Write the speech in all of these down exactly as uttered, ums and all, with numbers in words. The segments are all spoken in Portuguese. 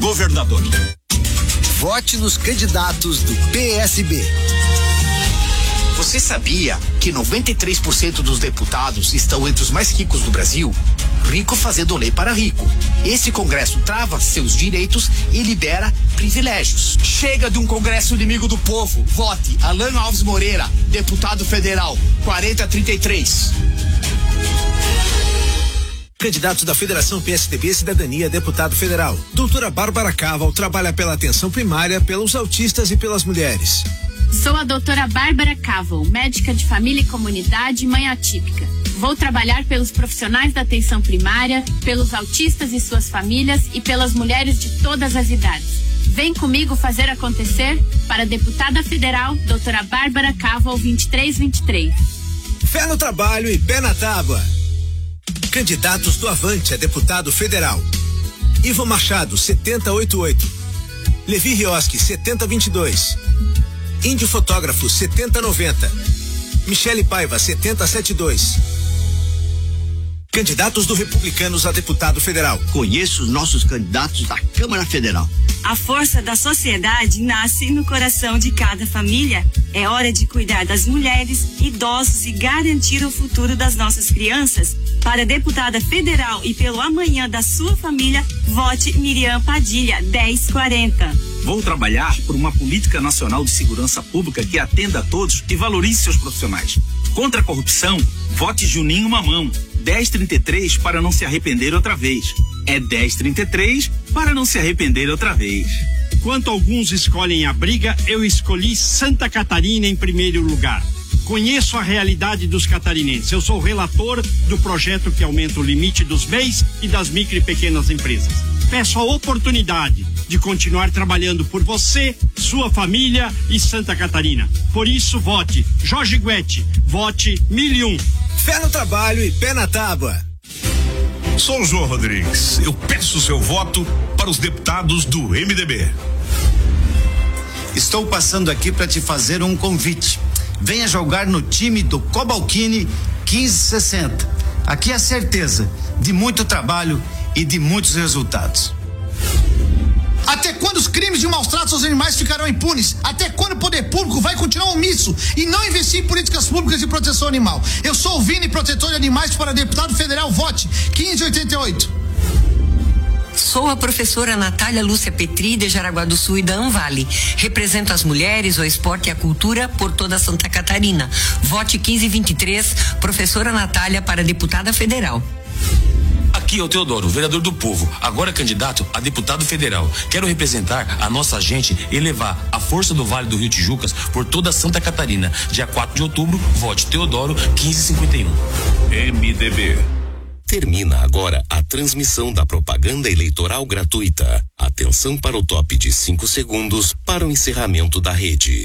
governador. Vote nos candidatos do P S B. Você sabia que noventa e três por cento dos deputados estão entre os mais ricos do Brasil? Rico fazendo lei para rico. Esse Congresso trava seus direitos e libera privilégios. Chega de um Congresso inimigo do povo. Vote Alan Alves Moreira, deputado federal, quarenta trinta e três. Candidatos da Federação P S D B Cidadania, deputado federal. Doutora Bárbara Caval trabalha pela atenção primária, pelos autistas e pelas mulheres. Sou a doutora Bárbara Caval, médica de família e comunidade, mãe atípica. Vou trabalhar pelos profissionais da atenção primária, pelos autistas e suas famílias e pelas mulheres de todas as idades. Vem comigo fazer acontecer para a deputada federal, doutora Bárbara Caval, vinte e três vinte e três. Fé no trabalho e pé na tábua. Candidatos do Avante a deputado federal. Ivo Machado, setenta oitenta e oito. Levi Rioski, setenta vinte e dois. Índio Fotógrafo, setenta noventa. Michele Paiva, setenta setenta e dois. Candidatos do Republicanos a deputado federal. Conheço os nossos candidatos da Câmara Federal. A força da sociedade nasce no coração de cada família. É hora de cuidar das mulheres, idosos e garantir o futuro das nossas crianças. Para deputada federal e pelo amanhã da sua família, vote Miriam Padilha, dez quarenta. Vou trabalhar por uma política nacional de segurança pública que atenda a todos e valorize seus profissionais. Contra a corrupção, vote Juninho Mamão, dez trinta e três para não se arrepender outra vez. É dez trinta e três para não se arrepender outra vez. Enquanto alguns escolhem a briga, eu escolhi Santa Catarina em primeiro lugar. Conheço a realidade dos catarinenses. Eu sou o relator do projeto que aumenta o limite dos B E Is e das micro e pequenas empresas. Peço a oportunidade de continuar trabalhando por você, sua família e Santa Catarina. Por isso, vote Jorge Guetti, vote mil e um. Fé no trabalho e pé na tábua. Sou o João Rodrigues. Eu peço seu voto para os deputados do M D B. Estou passando aqui para te fazer um convite. Venha jogar no time do Cobalcini quinze sessenta. Aqui é a certeza de muito trabalho e de muitos resultados. Até quando os crimes de maus tratos aos animais ficarão impunes? Até quando o poder público vai continuar omisso e não investir em políticas públicas de proteção animal? Eu sou o Vini, protetor de animais, para deputado federal, vote quinze oitenta e oito. Sou a professora Natália Lúcia Petri, de Jaraguá do Sul e da Anvale. Represento as mulheres, o esporte e a cultura por toda Santa Catarina. Vote quinze vinte e três, professora Natália, para deputada federal. Aqui é o Teodoro, vereador do povo, agora candidato a deputado federal. Quero representar a nossa gente e levar a força do Vale do Rio Tijucas por toda Santa Catarina. Dia quatro de outubro, vote Teodoro quinze cinquenta e um. M D B. Termina agora a transmissão da propaganda eleitoral gratuita. Atenção para o top de cinco segundos para o encerramento da rede.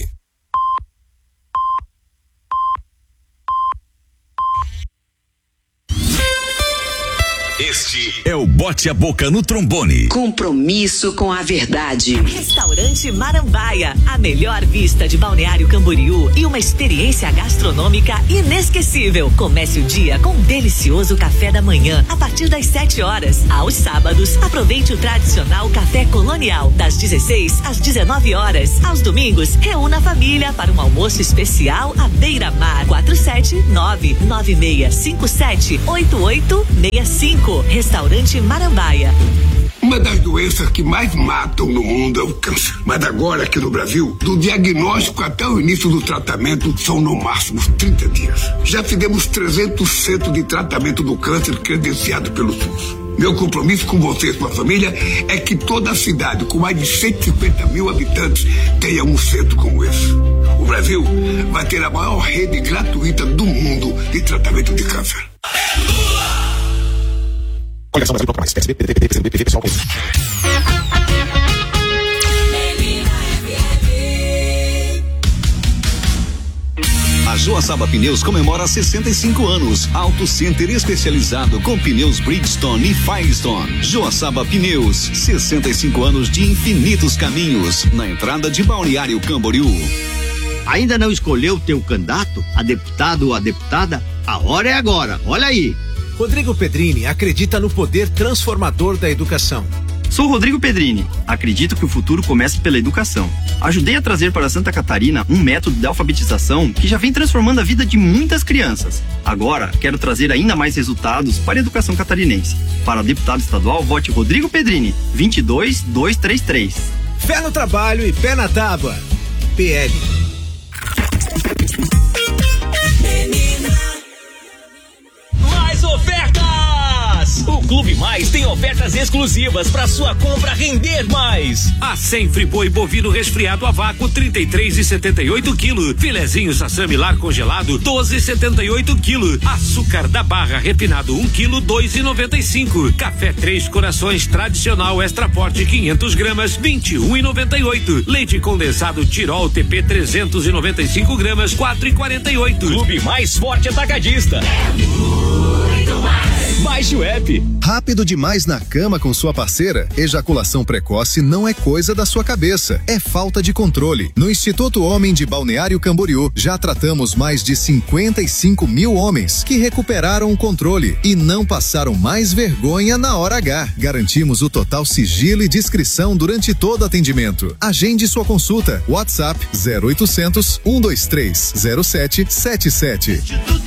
Este é o Bote a Boca no Trombone. Compromisso com a verdade. Restaurante Marambaia, a melhor vista de Balneário Camboriú e uma experiência gastronômica inesquecível. Comece o dia com um delicioso café da manhã a partir das sete horas. Aos sábados, aproveite o tradicional café colonial das dezesseis às dezenove horas. Aos domingos, reúna a família para um almoço especial à beira-mar. quatro sete nove nove seis cinco sete oito oito seis cinco. Restaurante Marambaia. Uma das doenças que mais matam no mundo é o câncer. Mas agora, aqui no Brasil, do diagnóstico até o início do tratamento, são no máximo trinta dias. Já fizemos trezentos centros de tratamento do câncer credenciado pelo SUS. Meu compromisso com você e sua família é que toda a cidade, com mais de cento e cinquenta mil habitantes, tenha um centro como esse. O Brasil vai ter a maior rede gratuita do mundo de tratamento de câncer. Coligação Brasil Bloco Mais, P S B, P D T, P S D B, P V, pessoal. A Joaçaba Pneus comemora sessenta e cinco anos. Auto Center especializado com pneus Bridgestone e Firestone. Joaçaba Pneus, sessenta e cinco anos de infinitos caminhos. Na entrada de Balneário Camboriú. Ainda não escolheu teu candidato, a deputado ou a deputada? A hora é agora, olha aí. Rodrigo Pedrini acredita no poder transformador da educação. Sou Rodrigo Pedrini. Acredito que o futuro começa pela educação. Ajudei a trazer para Santa Catarina um método de alfabetização que já vem transformando a vida de muitas crianças. Agora, quero trazer ainda mais resultados para a educação catarinense. Para deputado estadual, vote Rodrigo Pedrini, vinte e dois mil duzentos e trinta e três. Fé no trabalho e pé na tábua. P L. Mais ofertas! O Clube Mais tem ofertas exclusivas para sua compra render mais. A Sempre Boi bovino resfriado a vácuo trinta e três reais e setenta e oito quilos. Filezinho Sassami Lar congelado doze reais e setenta e oito quilos. Açúcar da Barra refinado um quilo dois reais e noventa e cinco. Café Três Corações tradicional extra forte quinhentas gramas vinte e um reais e noventa e oito. Leite condensado Tirol T P trezentos e noventa e cinco gramas quatro reais e quarenta e oito. Clube Mais Forte Atacadista. É muito mais. Baixe o app. Rápido demais na cama com sua parceira? Ejaculação precoce não é coisa da sua cabeça, é falta de controle. No Instituto Homem de Balneário Camboriú, já tratamos mais de cinquenta e cinco mil homens que recuperaram o controle e não passaram mais vergonha na hora H. Garantimos o total sigilo e discrição durante todo o atendimento. Agende sua consulta. WhatsApp zero oitocentos, um dois três, zero sete sete sete.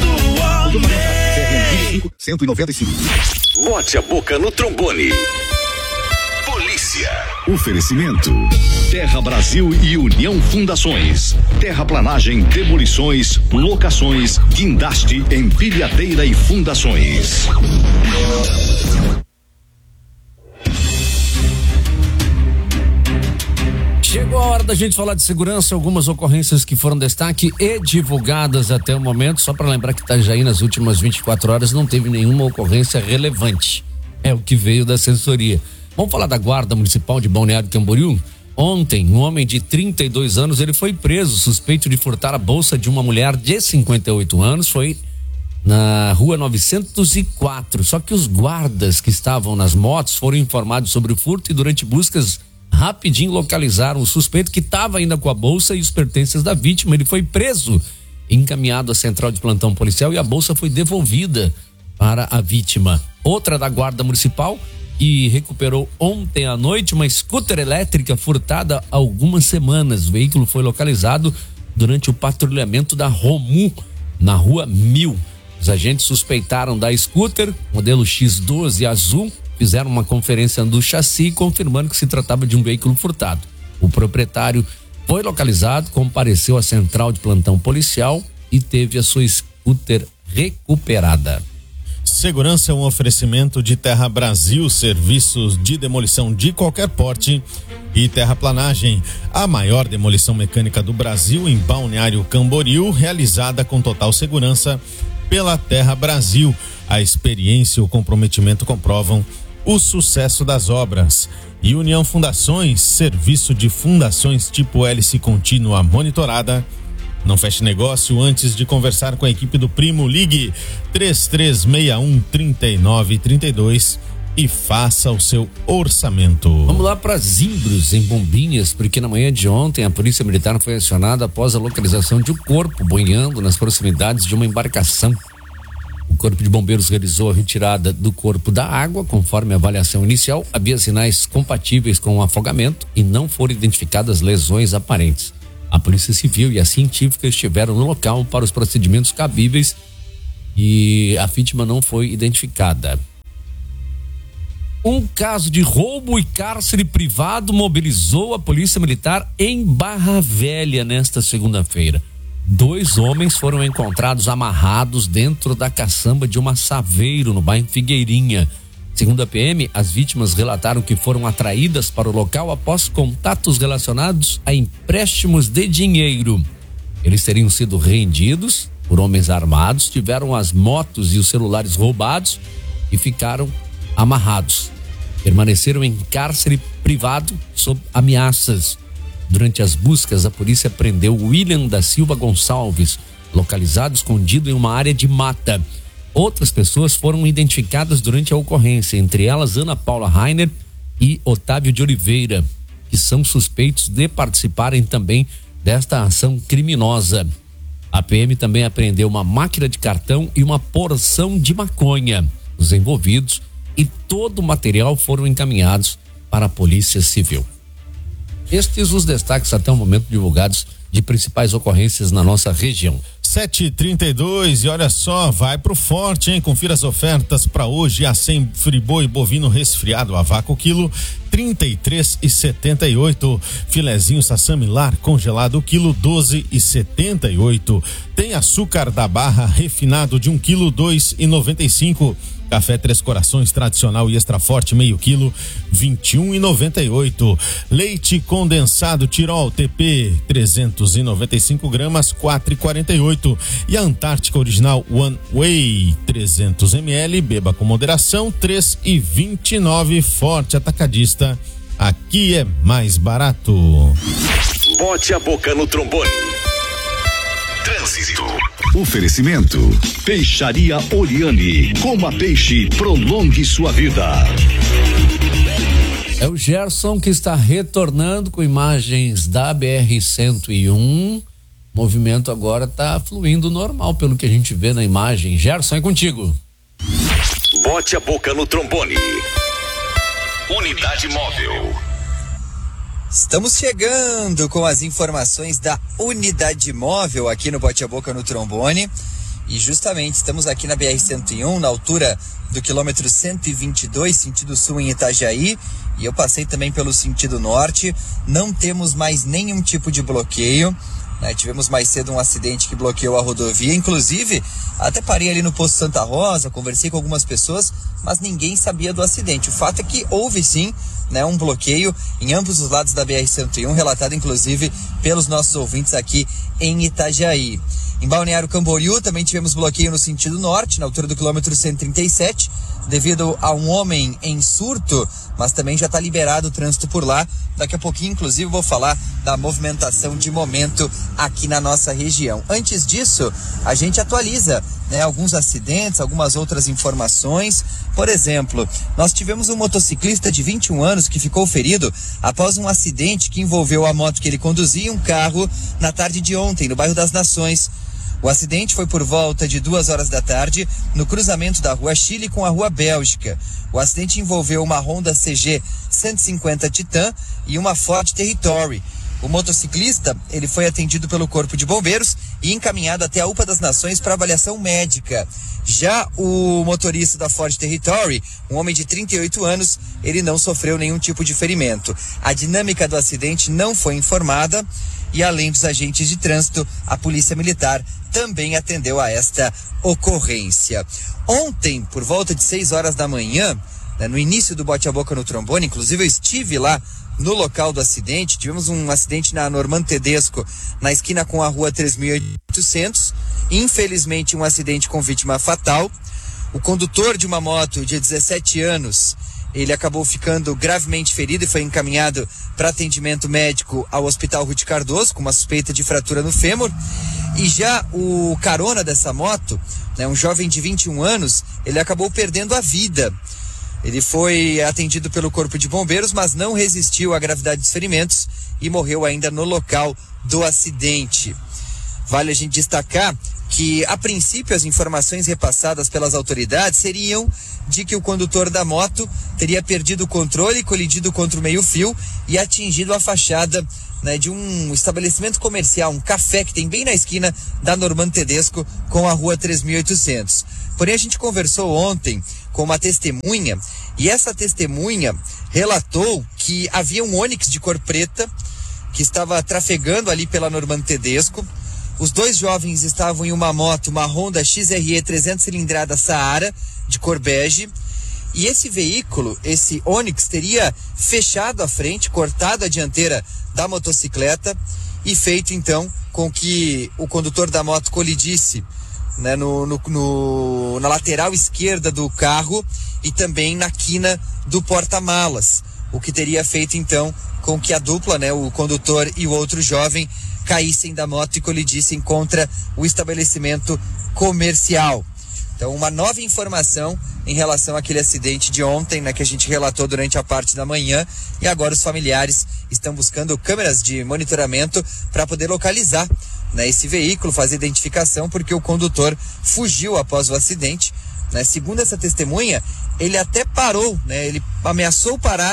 cento e noventa e cinco. Bote a boca no trombone. Polícia. Oferecimento. Terra Brasil e União Fundações. Terraplanagem, demolições, locações, guindaste, empilhadeira e fundações. Chegou a hora da gente falar de segurança, algumas ocorrências que foram destaque e divulgadas até o momento. Só para lembrar que Itajaí nas últimas vinte e quatro horas não teve nenhuma ocorrência relevante. É o que veio da assessoria. Vamos falar da Guarda Municipal de Balneário Camboriú? Ontem, um homem de trinta e dois anos, ele foi preso, suspeito de furtar a bolsa de uma mulher de cinquenta e oito anos. Foi na rua novecentos e quatro. Só que os guardas que estavam nas motos foram informados sobre o furto e durante buscas rapidinho localizaram o suspeito que estava ainda com a bolsa e os pertences da vítima. Ele foi preso, encaminhado à central de plantão policial e a bolsa foi devolvida para a vítima. Outra da Guarda Municipal e recuperou ontem à noite uma scooter elétrica furtada há algumas semanas. O veículo foi localizado durante o patrulhamento da Romu, na rua Mil. Os agentes suspeitaram da scooter, modelo X doze azul, fizeram uma conferência do chassi confirmando que se tratava de um veículo furtado. O proprietário foi localizado, compareceu à central de plantão policial e teve a sua scooter recuperada. Segurança é um oferecimento de Terra Brasil, serviços de demolição de qualquer porte, e terraplanagem, a maior demolição mecânica do Brasil em Balneário Camboriú, realizada com total segurança pela Terra Brasil. A experiência e o comprometimento comprovam o sucesso das obras. E União Fundações, serviço de fundações tipo hélice contínua monitorada. Não feche negócio antes de conversar com a equipe do Primo. Ligue três três seis um, três nove três dois e faça o seu orçamento. Vamos lá para Zimbros, em Bombinhas, porque na manhã de ontem a Polícia Militar foi acionada após a localização de um corpo boiando nas proximidades de uma embarcação. O Corpo de Bombeiros realizou a retirada do corpo da água. Conforme a avaliação inicial, havia sinais compatíveis com o afogamento e não foram identificadas lesões aparentes. A Polícia Civil e a científica estiveram no local para os procedimentos cabíveis e a vítima não foi identificada. Um caso de roubo e cárcere privado mobilizou a Polícia Militar em Barra Velha nesta segunda-feira. Dois homens foram encontrados amarrados dentro da caçamba de uma saveiro no bairro Figueirinha. Segundo a P M, as vítimas relataram que foram atraídas para o local após contatos relacionados a empréstimos de dinheiro. Eles teriam sido rendidos por homens armados, tiveram as motos e os celulares roubados e ficaram amarrados. Permaneceram em cárcere privado sob ameaças. Durante as buscas, a polícia prendeu William da Silva Gonçalves, localizado escondido em uma área de mata. Outras pessoas foram identificadas durante a ocorrência, entre elas Ana Paula Rainer e Otávio de Oliveira, que são suspeitos de participarem também desta ação criminosa. A P M também apreendeu uma máquina de cartão e uma porção de maconha. Os envolvidos e todo o material foram encaminhados para a Polícia Civil. Estes os destaques até o momento divulgados de principais ocorrências na nossa região. sete e trinta e dois, e olha só, vai pro forte, hein? Confira as ofertas para hoje. A cem friboi bovino resfriado a vácuo quilo trinta e três e setenta e oito. Filezinho sassami lar congelado quilo doze e setenta e oito. Tem açúcar da barra refinado de um quilo dois e noventa e cinco. Café Três Corações tradicional e extra forte meio quilo vinte e um e noventa e oito. Leite condensado Tirol T P trezentos e noventa e cinco gramas quatro e quarenta e oito. E a Antártica original One Way trezentos mililitros, beba com moderação três e vinte e nove. Forte Atacadista, aqui é mais barato. Bote a boca no trombone. Trânsito. Oferecimento. Peixaria Oriane. Coma peixe, prolongue sua vida. É o Gerson que está retornando com imagens da B R cento e um. O movimento agora está fluindo normal, pelo que a gente vê na imagem. Gerson, é contigo. Bote a boca no trombone. Unidade Móvel. Estamos chegando com as informações da Unidade Móvel aqui no Bote a Boca no Trombone. E justamente estamos aqui na B R cento e um, na altura do quilômetro cento e vinte e dois, sentido sul em Itajaí. E eu passei também pelo sentido norte. Não temos mais nenhum tipo de bloqueio, né? Tivemos mais cedo um acidente que bloqueou a rodovia. Inclusive, até parei ali no posto Santa Rosa, conversei com algumas pessoas, mas ninguém sabia do acidente. O fato é que houve sim, né, um bloqueio em ambos os lados da B R cento e um, relatado inclusive pelos nossos ouvintes aqui em Itajaí. Em Balneário Camboriú também tivemos bloqueio no sentido norte, na altura do quilômetro cento e trinta e sete, devido a um homem em surto, mas também já está liberado o trânsito por lá. Daqui a pouquinho, inclusive, vou falar da movimentação de momento aqui na nossa região. Antes disso, a gente atualiza, né, alguns acidentes, algumas outras informações. Por exemplo, nós tivemos um motociclista de vinte e um anos que ficou ferido após um acidente que envolveu a moto que ele conduzia e um carro na tarde de ontem, no bairro das Nações. O acidente foi por volta de duas horas da tarde, no cruzamento da Rua Chile com a Rua Bélgica. O acidente envolveu uma Honda C G cento e cinquenta Titan e uma Ford Territory. O motociclista, ele foi atendido pelo Corpo de Bombeiros e encaminhado até a U P A das Nações para avaliação médica. Já o motorista da Ford Territory, um homem de trinta e oito anos, ele não sofreu nenhum tipo de ferimento. A dinâmica do acidente não foi informada e, além dos agentes de trânsito, a Polícia Militar também atendeu a esta ocorrência. Ontem, por volta de seis horas da manhã, né, no início do Bote a Boca no Trombone, inclusive eu estive lá no local do acidente. Tivemos um acidente na Normando Tedesco, na esquina com a Rua três mil e oitocentos. Infelizmente, um acidente com vítima fatal. O condutor de uma moto de dezessete anos, ele acabou ficando gravemente ferido e foi encaminhado para atendimento médico ao Hospital Ruth Cardoso, com uma suspeita de fratura no fêmur. E já o carona dessa moto, né, um jovem de vinte e um anos, ele acabou perdendo a vida. Ele foi atendido pelo Corpo de Bombeiros, mas não resistiu à gravidade dos ferimentos e morreu ainda no local do acidente. Vale a gente destacar que, a princípio, as informações repassadas pelas autoridades seriam de que o condutor da moto teria perdido o controle, colidido contra o meio-fio e atingido a fachada, né, de um estabelecimento comercial, um café que tem bem na esquina da Normando Tedesco com a Rua três mil e oitocentos. Porém, a gente conversou ontem com uma testemunha e essa testemunha relatou que havia um Onix de cor preta que estava trafegando ali pela Normando Tedesco. Os dois jovens estavam em uma moto, uma Honda X R E trezentos cilindrada Saara, de cor bege. E esse veículo, esse Onix, teria fechado a frente, cortado a dianteira da motocicleta e feito, então, com que o condutor da moto colidisse, né, no, no, no, na lateral esquerda do carro e também na quina do porta-malas. O que teria feito, então, com que a dupla, né, o condutor e o outro jovem, caíssem da moto e colidissem contra o estabelecimento comercial. Então, uma nova informação em relação àquele acidente de ontem, né, que a gente relatou durante a parte da manhã, e agora os familiares estão buscando câmeras de monitoramento para poder localizar, né, esse veículo, fazer identificação, porque o condutor fugiu após o acidente, né? Segundo essa testemunha, ele até parou, né, ele ameaçou parar,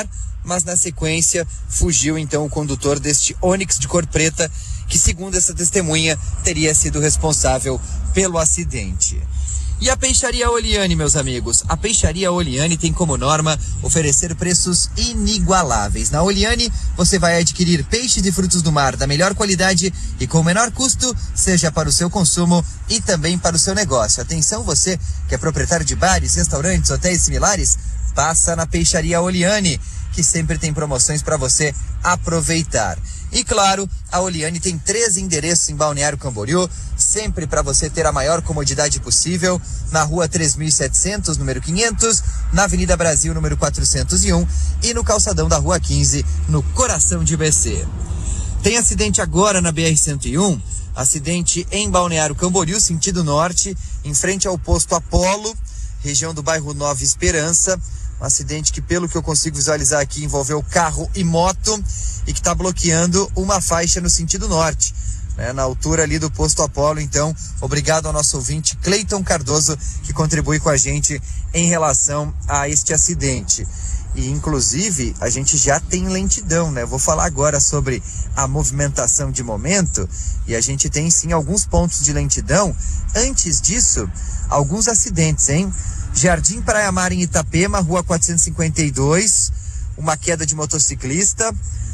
mas na sequência fugiu então o condutor deste Onix de cor preta, que segundo essa testemunha teria sido responsável pelo acidente. E a Peixaria Oliane, meus amigos? A Peixaria Oliane tem como norma oferecer preços inigualáveis. Na Oliane, você vai adquirir peixes e frutos do mar da melhor qualidade e com o menor custo, seja para o seu consumo e também para o seu negócio. Atenção, você que é proprietário de bares, restaurantes, hotéis similares, passa na Peixaria Oliane, que sempre tem promoções para você aproveitar. E claro, a Oliane tem três endereços em Balneário Camboriú, sempre para você ter a maior comodidade possível, na rua três mil e setecentos, número quinhentos, na Avenida Brasil, número quatrocentos e um e no calçadão da rua quinze, no coração de B C. Tem acidente agora na B R cento e um, acidente em Balneário Camboriú, sentido norte, em frente ao posto Apolo, região do bairro Nova Esperança. Um acidente que, pelo que eu consigo visualizar aqui, envolveu carro e moto e que está bloqueando uma faixa no sentido norte, né, na altura ali do posto Apolo. Então, obrigado ao nosso ouvinte Cleiton Cardoso, que contribui com a gente em relação a este acidente. E, inclusive, a gente já tem lentidão, né? Eu vou falar agora sobre a movimentação de momento e a gente tem, sim, alguns pontos de lentidão. Antes disso, alguns acidentes, hein? Jardim Praia Mar em Itapema, rua quatrocentos e cinquenta e dois, uma queda de motociclista.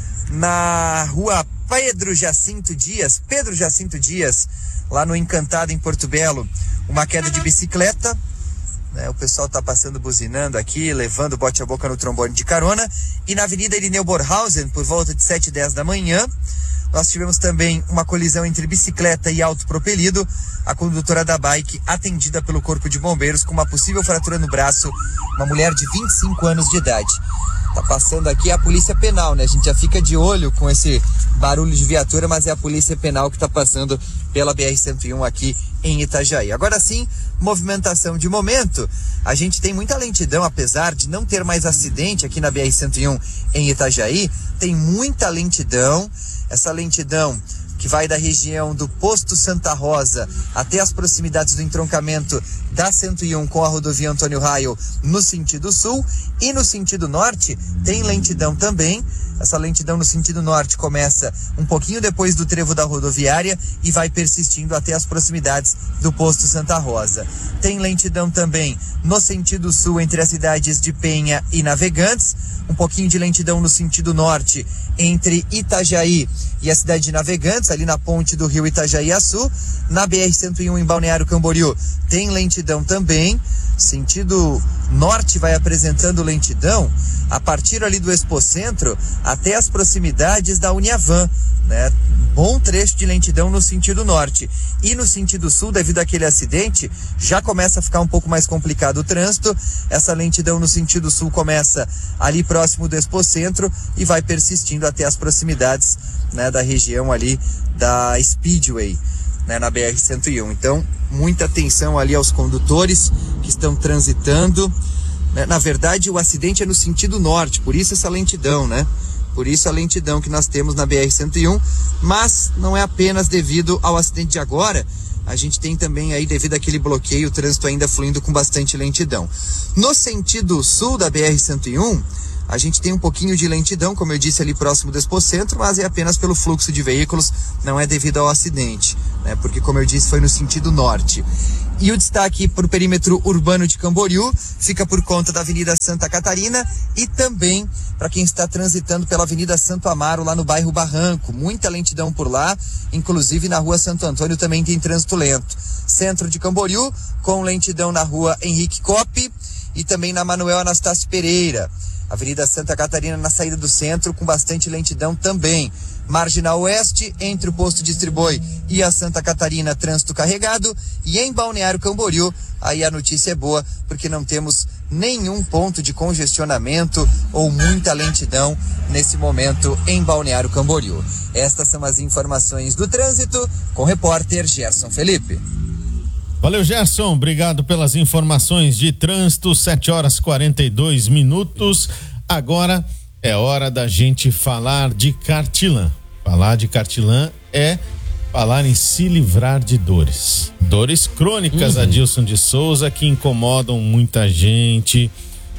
Na rua Pedro Jacinto Dias, Pedro Jacinto Dias, lá no Encantado em Porto Belo, uma queda de bicicleta. Né, o pessoal tá passando buzinando aqui, levando bote a boca no trombone de carona. E na Avenida Irineu Borhausen, por volta de sete e dez da manhã, nós tivemos também uma colisão entre bicicleta e autopropelido. A condutora da bike atendida pelo Corpo de Bombeiros com uma possível fratura no braço, uma mulher de vinte e cinco anos de idade. Tá passando aqui a Polícia Penal, né? A gente já fica de olho com esse barulho de viatura, mas é a Polícia Penal que tá passando pela B R cento e um aqui em Itajaí. Agora sim, movimentação de momento. A gente tem muita lentidão, apesar de não ter mais acidente aqui na B R cento e um em Itajaí, tem muita lentidão. Essa lentidão que vai da região do posto Santa Rosa até as proximidades do entroncamento da cento e um com a rodovia Antônio Raio no sentido sul, e no sentido norte tem lentidão também. Essa lentidão no sentido norte começa um pouquinho depois do trevo da rodoviária e vai persistindo até as proximidades do posto Santa Rosa. Tem lentidão também no sentido sul entre as cidades de Penha e Navegantes, um pouquinho de lentidão no sentido norte entre Itajaí e a cidade de Navegantes, ali na ponte do rio Itajaí-Açu. Na B R cento e um em Balneário Camboriú tem lentidão também. Sentido norte vai apresentando lentidão a partir ali do Expocentro até as proximidades da Uniavan, né? Bom trecho de lentidão no sentido norte. E no sentido sul, devido àquele acidente, já começa a ficar um pouco mais complicado o trânsito. Essa lentidão no sentido sul começa ali próximo do Expocentro e vai persistindo até as proximidades, né, da região ali da Speedway, né, na B R cento e um. Então, muita atenção ali aos condutores que estão transitando. Né? Na verdade, o acidente é no sentido norte, por isso essa lentidão, né? Por isso a lentidão que nós temos na B R cento e um, mas não é apenas devido ao acidente de agora. A gente tem também aí, devido àquele bloqueio, o trânsito ainda fluindo com bastante lentidão. No sentido sul da B R cento e um, a gente tem um pouquinho de lentidão, como eu disse, ali próximo do Expocentro, mas é apenas pelo fluxo de veículos, não é devido ao acidente, né? Porque, como eu disse, foi no sentido norte. E o destaque para o perímetro urbano de Camboriú fica por conta da Avenida Santa Catarina e também para quem está transitando pela Avenida Santo Amaro, lá no bairro Barranco. Muita lentidão por lá, inclusive na rua Santo Antônio também tem trânsito lento. Centro de Camboriú, com lentidão na rua Henrique Coppe e também na Manuel Anastácio Pereira. Avenida Santa Catarina na saída do centro com bastante lentidão também. Marginal Oeste, entre o posto Distribui e a Santa Catarina, trânsito carregado. E em Balneário Camboriú, aí a notícia é boa, porque não temos nenhum ponto de congestionamento ou muita lentidão nesse momento em Balneário Camboriú. Estas são as informações do trânsito com o repórter Gerson Felipe. Valeu, Gerson, obrigado pelas informações de trânsito. Sete horas e quarenta e dois minutos. Agora é hora da gente falar de Cartilã. Falar de Cartilã é falar em se livrar de dores. Dores crônicas, uhum. Adilson de Souza, que incomodam muita gente.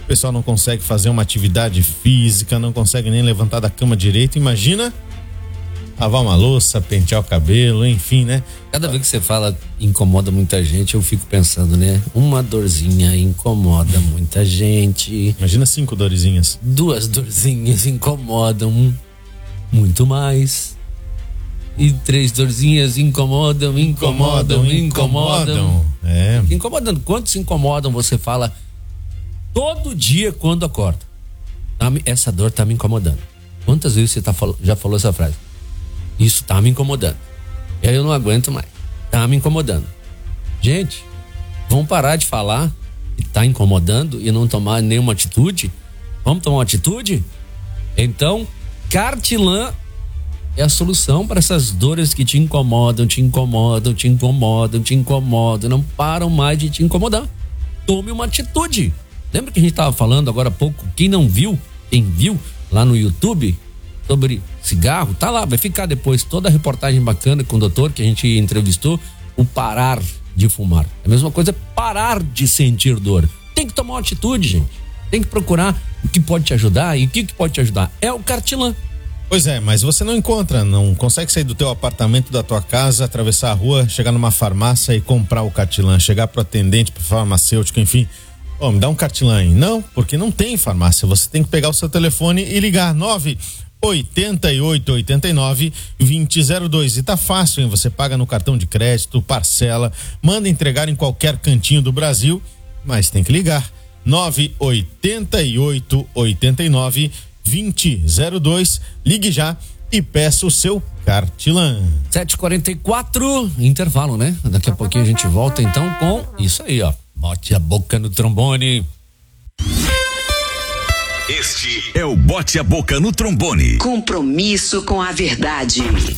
O pessoal não consegue fazer uma atividade física, não consegue nem levantar da cama direito. Imagina lavar uma louça, pentear o cabelo, enfim, né? Cada vez que você fala incomoda muita gente, eu fico pensando, né? Uma dorzinha incomoda muita gente. Imagina cinco dorzinhas. Duas dorzinhas incomodam muito mais. E três dorzinhas incomodam, incomodam, incomodam. incomodam. É. Incomodando. Quantos incomodam você fala todo dia quando acorda? Essa dor tá me incomodando. Quantas vezes você tá, já falou essa frase? Isso tá me incomodando. E aí eu não aguento mais. Tá me incomodando. Gente, vamos parar de falar que tá incomodando e não tomar nenhuma atitude? Vamos tomar uma atitude? Então, Cartilan é a solução para essas dores que te incomodam, te incomodam, te incomodam, te incomodam, não param mais de te incomodar. Tome uma atitude. Lembra que a gente estava falando agora há pouco, quem não viu, quem viu lá no YouTube sobre cigarro, tá lá, vai ficar depois toda a reportagem bacana com o doutor que a gente entrevistou, o parar de fumar. A mesma coisa é parar de sentir dor. Tem que tomar uma atitude, gente. Tem que procurar o que pode te ajudar, e o que, que pode te ajudar é o Cartilan. Pois é, mas você não encontra, não consegue sair do teu apartamento, da tua casa, atravessar a rua, chegar numa farmácia e comprar o Cartilan, chegar pro atendente, pro farmacêutico, enfim, ó, me dá um Cartilan aí. Não, porque não tem farmácia, você tem que pegar o seu telefone e ligar nove oitenta e oito, oitenta e nove, vinte zero dois. E tá fácil, hein? Você paga no cartão de crédito, parcela, manda entregar em qualquer cantinho do Brasil, mas tem que ligar. nove oitenta e oito, oitenta e nove, vinte zero dois. Ligue já e peça o seu Cartilan. sete e quarenta e quatro, intervalo, né? Daqui a pouquinho a gente volta então com isso aí, ó. Bote a boca no trombone. Este é o Bote a Boca no Trombone. Compromisso com a verdade.